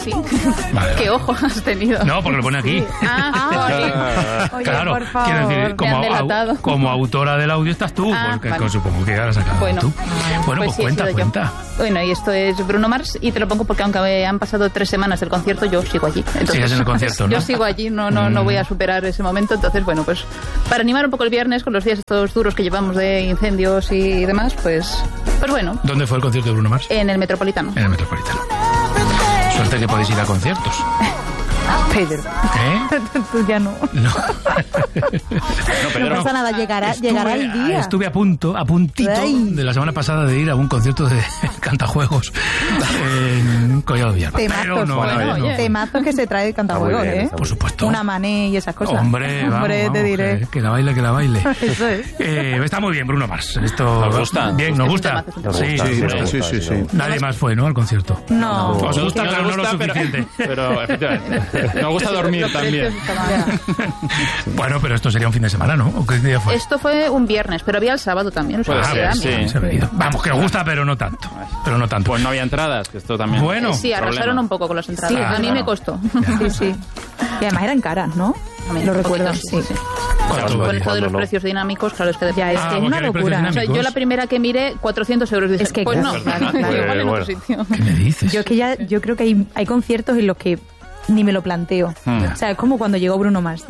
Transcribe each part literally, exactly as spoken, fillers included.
sí. Vale, ¿Qué vale. ojo has tenido? No, porque lo pone aquí. Ah, ah, Oye, Claro, por favor. quiero decir, como, Me han delatado. au- como autora del audio estás tú, Ah, porque vale. supongo que ahora sacado Bueno, tú. Bueno, pues, sí, he cuenta, sido yo. cuenta. Bueno, y esto es Bruno Mars, y te lo pongo porque aunque han pasado tres semanas del concierto, yo sigo allí. Entonces, Sigues en el concierto, ¿no? Yo sigo allí, no, no, no voy a superar ese momento. Entonces, bueno, pues para animar un poco el viernes con los días estos duros que llevamos de incendios y demás, pues, pues bueno, ¿Dónde fue el concierto de Bruno Mars? en el Metropolitano. En el Metropolitano. Suerte que podéis ir a conciertos. Pedro, ¿Eh? tú ya no. No. No, No Pedro, pasa nada, llegará, llegará el día. Estuve a punto, a puntito Ay. de la semana pasada de ir a un concierto de cantajuegos en Collado Villalba. Temazos, Pero no, bueno, no, oye. temazos que se trae el cantajuegos, Está muy bien, ¿eh? está muy por supuesto. Una mané y esas cosas. Hombre, vamos, Hombre, vamos, te diré. Que, que la baile, que la baile. Eso es. Eh, está muy bien, Bruno Mars. Esto ¿Nos gusta? Bien, nos Es un gusta. temazo, es un temazo. Sí, Sí, sí, nos sí. gusta, sí, sí, nos sí. gusta. Nadie más fue, ¿no? Al concierto. No. Os gusta, Nos pero no lo gusta, pero- suficiente. Pero, efectivamente, nos gusta dormir Los también. precios estaban- Bueno, pero esto sería un fin de semana, ¿no? ¿O qué día fue? Esto fue un viernes, pero había el sábado también. O sea, Puede que ser, da sí. miedo. Se ha venido. Vamos, que os gusta, pero no tanto. Pero no tanto. Pues no había entradas, que esto también... Bueno. Sí, arrasaron problema. un poco con las entradas. Sí, a mí claro. me costó. Sí, sí. Y además eran caras, ¿no? También, Lo un recuerdo, poquito, sí. sí. ¿Cuánto Con valía? esto de los no? precios dinámicos, claro, es que Ya, es Ah, que es porque una hay precios locura. O sea, dinámicos. yo la primera que miré, cuatrocientos euros. Dices, Es que pues claro, no, claro, claro. igual en Bueno. otro sitio. ¿Qué me dices? Yo es que ya, yo creo que hay, hay conciertos en los que ni me lo planteo. Hmm. O sea, es como cuando llegó Bruno Mars.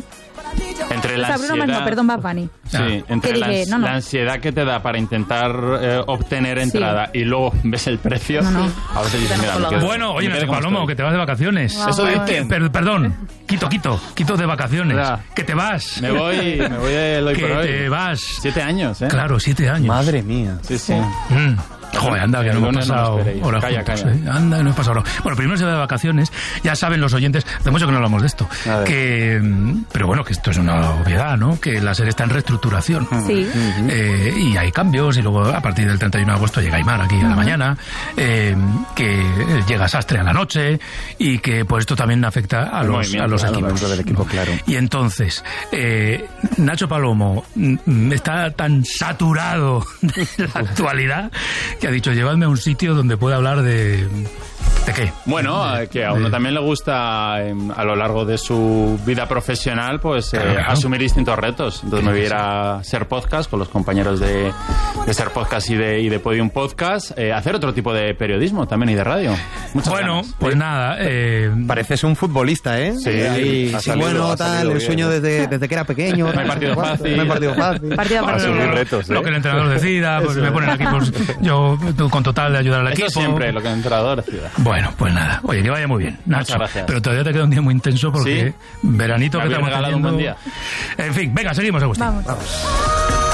Entre O la sea, Bruno Mars, ansiedad... no, perdón, Bad Bunny. Sí, Ah. entre Que la, dije, no, no. la ansiedad que te da para intentar eh, obtener entrada y luego ves el precio, No, no. a veces dices, mira, me quedo- Bueno, oye, me quedo Nacho como Palomo, estoy. que te vas de vacaciones. Eso Eh, dicen. per- perdón, quito, quito, quito de vacaciones. Ya. Que te vas. Me voy, me voy del hoy que por hoy. te vas. Siete años, ¿eh? Claro, siete años. Madre mía. Sí, sí. Mm. Joder, anda, que El no hemos lunes no me pasado esperéis. horas Calla, juntos, calla. ¿eh? Anda, que no hemos pasado horas. Bueno, primero se va de vacaciones. Ya saben los oyentes, de mucho que no hablamos de esto. A ver. Que, mm, pero bueno, que esto es una obviedad, ¿no? Que la serie está en reestructuración. Sí. Eh, y hay cambios, y luego a partir del treinta y uno de agosto llega Aymar aquí a la mañana, eh, que llega Sastre a la noche, y que pues esto también afecta a El los, movimiento, a los claro, equipos. dentro del equipo, claro. Y entonces, eh, Nacho Palomo mm, está tan saturado de la actualidad que ha dicho, llevadme a un sitio donde pueda hablar de... ¿De qué? Bueno, eh, que a uno de- también le gusta eh, a lo largo de su vida profesional pues eh, Claro, claro. asumir distintos retos. Entonces me voy a ir a Ser Podcast con los compañeros de, de Ser Podcast y de, y de Podium Podcast, eh, hacer otro tipo de periodismo también y de radio. Muchas Bueno, ganas. pues nada, eh, Pareces un futbolista, ¿eh? Sí, Ahí, ha sí, salido, bueno, ha tal, salido el bien, sueño ¿eh? desde, desde que era pequeño. No hay partido fácil. No hay partido fácil. Partido a partido. Asumir retos, ¿eh? lo que el entrenador decida, pues me ponen aquí, pues yo con total de ayudar al Eso equipo. siempre, lo que el entrenador decida. Bueno, pues nada. Oye, que vaya muy bien, Nacho. gracias. Pero todavía te queda un día muy intenso porque Sí. veranito Me que habéis estamos regalado un teniendo. buen día. En fin, venga, seguimos, Agustín. Vamos. Vamos.